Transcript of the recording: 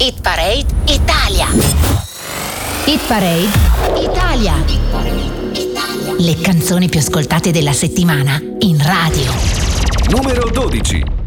Hit Parade Italia. Hit Parade Italia. Le canzoni più ascoltate della settimana in radio. Numero 12.